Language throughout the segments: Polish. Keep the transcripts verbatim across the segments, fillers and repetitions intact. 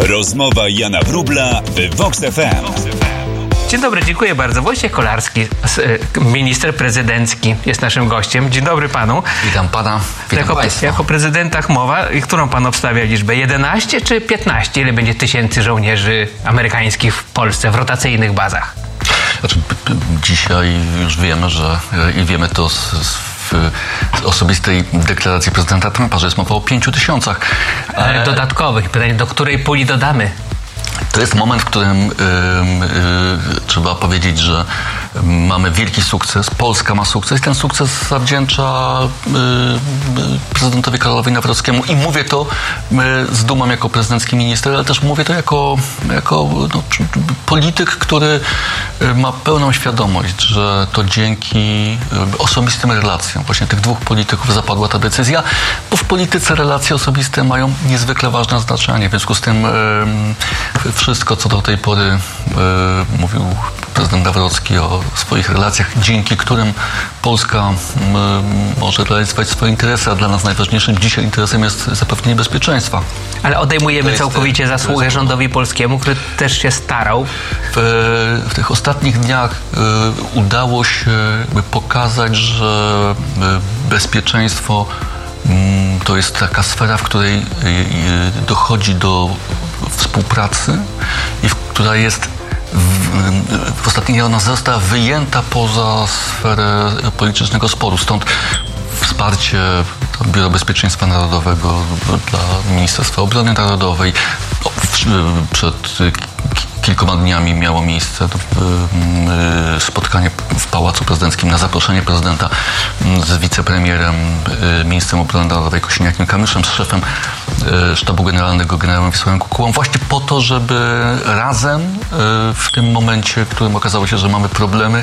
Rozmowa Jana Wróbla w Vox F M. Dzień dobry, dziękuję bardzo. Wojciech Kolarski, minister prezydencki, jest naszym gościem. Dzień dobry panu. Witam pana, witam jako, państwa. Jako prezydenta Chmowa, którą pan obstawia liczbę? jedenaście czy piętnaście? Ile będzie tysięcy żołnierzy amerykańskich w Polsce w rotacyjnych bazach? Znaczy, dzisiaj już wiemy, że i wiemy to z, z w osobistej deklaracji prezydenta Trumpa, że jest mowa o pięciu tysiącach. Ale dodatkowych. Pytanie, do której puli dodamy? To jest moment, w którym y, y, trzeba powiedzieć, że mamy wielki sukces. Polska ma sukces. Ten sukces zawdzięcza y, y, prezydentowi Karolowi Nawrockiemu. I mówię to y, z dumą jako prezydencki minister, ale też mówię to jako, jako no, polityk, który ma pełną świadomość, że to dzięki osobistym relacjom właśnie tych dwóch polityków zapadła ta decyzja, bo w polityce relacje osobiste mają niezwykle ważne znaczenie. W związku z tym y, wszystko, co do tej pory y, mówił prezydent Nawrocki o swoich relacjach, dzięki którym Polska y, może realizować swoje interesy, a dla nas najważniejszym dzisiaj interesem jest zapewnienie bezpieczeństwa. Ale odejmujemy jest, całkowicie zasługę jest, rządowi polskiemu, który też się starał. W, w tych ostatnich dniach y, udało się jakby pokazać, że y, bezpieczeństwo y, to jest taka sfera, w której y, y, dochodzi do współpracy i w, która jest w, w ostatnich dniach ona została wyjęta poza sferę politycznego sporu. Stąd wsparcie Biura Bezpieczeństwa Narodowego dla Ministerstwa Obrony Narodowej. O, w, przed kilkoma dniami miało miejsce spotkanie w Pałacu Prezydenckim na zaproszenie prezydenta z wicepremierem, ministrem obrony narodowej Kosiniakiem-Kamyszem, z szefem Sztabu Generalnego generałem Wiesławem Kukułą, właśnie po to, żeby razem w tym momencie, w którym okazało się, że mamy problemy,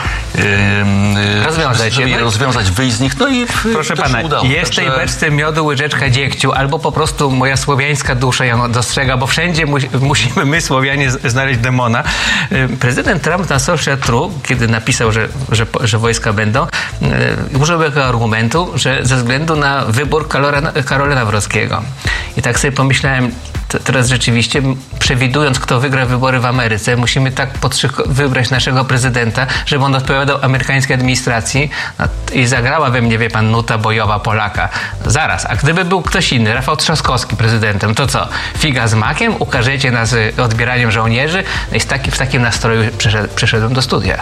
rozwiązać, żeby je rozwiązać, wyjść z nich. No i proszę pana, udało. jest tej Także... beczce miodu łyżeczka dziegciu, albo po prostu moja słowiańska dusza ją dostrzega, bo wszędzie mu musimy my, Słowianie, znaleźć demona. Prezydent Trump na Social True, kiedy napisał, że, że, że wojska będą, użył jako argumentu, że ze względu na wybór Karola, Karola Nawrockiego. I tak sobie pomyślałem, teraz rzeczywiście, przewidując, kto wygra wybory w Ameryce, musimy tak wybrać naszego prezydenta, żeby on odpowiadał amerykańskiej administracji i zagrała we mnie, wie pan, nuta bojowa Polaka. Zaraz, a gdyby był ktoś inny, Rafał Trzaskowski prezydentem, to co? Figa z makiem? Ukażecie nas odbieraniem żołnierzy? No i z taki, w takim nastroju przyszedł, przyszedłem do studia.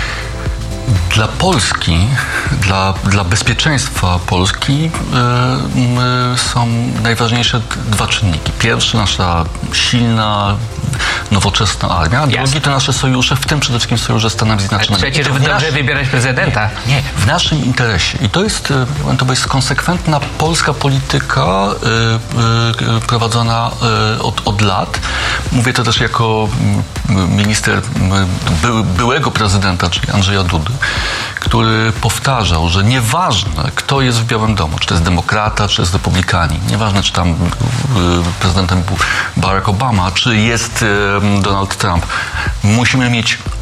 Dla Polski, dla, dla bezpieczeństwa Polski yy, są najważniejsze dwa czynniki. Pierwszy, nasza silna, nowoczesna armia, a drugi to nasze sojusze, w tym przede wszystkim sojusze z Stanami Zjednoczonymi. Trzecie, żeby dobrze wybierać prezydenta. Nie, w naszym interesie. I to jest, to jest konsekwentna polska polityka yy, yy, prowadzona yy, od, od lat. Mówię to też jako minister by, byłego prezydenta, czyli Andrzeja Dudy, który powtarzał, że nieważne, kto jest w Białym Domu, czy to jest demokrata, czy jest republikanin, nieważne, czy tam y, prezydentem był Barack Obama, czy jest y, Donald Trump, musimy mieć